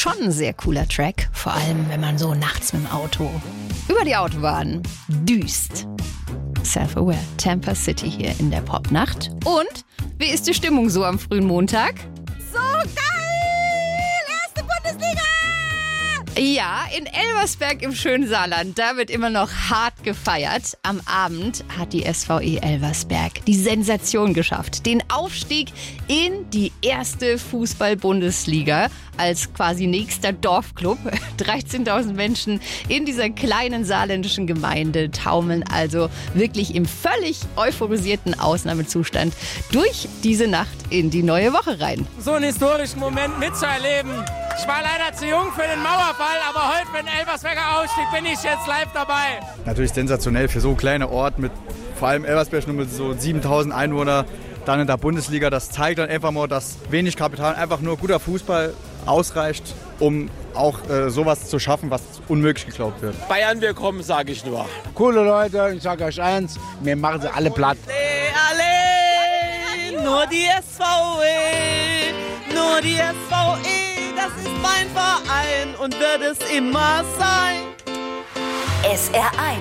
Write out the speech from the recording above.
Schon ein sehr cooler Track, vor allem wenn man so nachts mit dem Auto über die Autobahn düst. Self-Aware, Tampa City hier in der Popnacht. Und wie ist die Stimmung so am frühen Montag? So geil! Erste Bundesliga! Ja, in Elversberg im schönen Saarland, da wird immer noch hart gefeiert. Am Abend hat die SVE Elversberg die Sensation geschafft. Den Aufstieg in die erste Fußball-Bundesliga als quasi nächster Dorfclub. 13.000 Menschen in dieser kleinen saarländischen Gemeinde taumeln also wirklich im völlig euphorisierten Ausnahmezustand durch diese Nacht in die neue Woche rein. So einen historischen Moment mitzuerleben. Ich war leider zu jung für den Mauerfall, aber heute für den Elversberger Ausstieg bin ich jetzt live dabei. Natürlich sensationell für so einen kleinen Ort mit vor allem Elversberg nur mit so 7.000 Einwohnern, dann in der Bundesliga. Das zeigt dann einfach mal, dass wenig Kapital, einfach nur guter Fußball ausreicht, um auch sowas zu schaffen, was unmöglich geglaubt wird. Bayern, wir kommen, sage ich nur. Coole Leute, ich sage euch eins, mir machen sie alle platt. Allein, nur die SVE, nur die SVE, das ist mein Verein und wird es immer sein. SR1